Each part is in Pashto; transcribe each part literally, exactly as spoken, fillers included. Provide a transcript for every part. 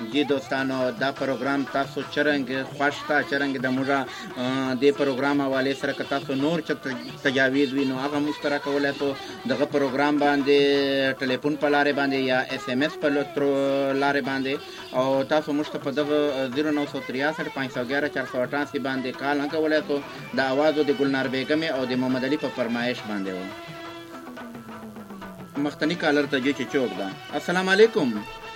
جی دوستانو دا پروګرام تاسو چرنګ خوښ تا چرنګ د موږ د پروګرام حواله سره که تاسو نور چ تجاویز وینو هغه مشترک کولای شو دغه پروګرام باندې ټلیفون په لارې باندې یا اس ام اس په لارې باندې او تاسو مشته په دغه صفر نو تري سات پنځه سو اګیاره چار سو اٹھاسی باندې کال نه کولای شو د اوازو د ګلنار بیگم او د محمد علي په فرمایش باندې و مختنی کالر ته چې چوک دا السلام علیکم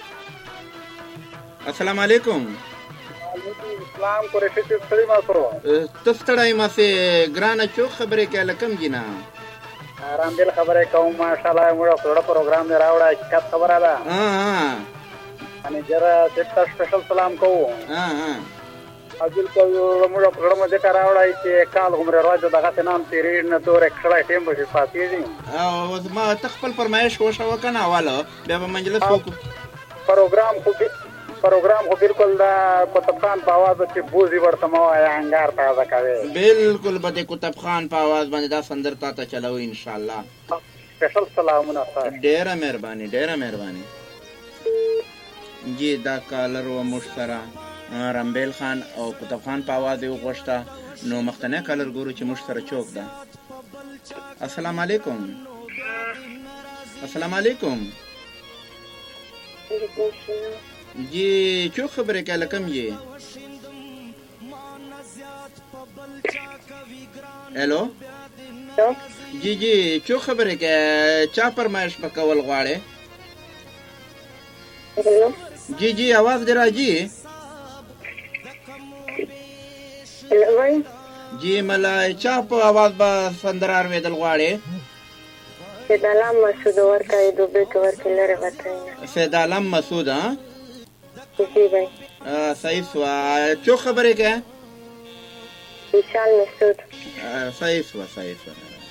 السلام علیکم اسلام کو رشید سړی ما سره تستړای ما سه ګرانه چو خبره کې لکم جنا آرام دل خبره کوم ماشاءالله موږ ټول پروګرام دی راوړا چې خبره ده ها ها अनि जरा त्यता स्पेशल सलाम को ها ها अजल को موږ پروګرام دې راوړای چې کال عمر راځي دغه نام تیرې نه تور اکثره ټیم به فاتې دي او ما تخپل فرمایش وشو کنه حواله بیا به مجلس وکړو پروګرام خو پروګرام خو بالکل دا کتب خان په आवाज کې بوزي ورته مو انګار تازه کوي بالکل به کتب خان په आवाज باندې دا سندر تا ته چلو ان شاء الله سپیشل سلامونه سره ډیره مهرباني ډیره مهرباني جی دا کالر و مشترا رمبیل خان او کتب خان په आवाज یو غوښتا نو مختنه کالر ګورو چې مشترا چوک ده السلام علیکم السلام علیکم جی چو خبره کې لکم جی هلو جی جی چو خبره کې چا پرمایش پکول غواړي جی جی आवाज درا جی جی ملای چا په आवाज با سندرار وېدل غواړي سید علم مسعود ورکای دوبه کې ورکې لره وته سید علم مسعود ها جی بھائی صحیح سوا چو خبره کې وشال مسعود صحیح سوا صحیح سوا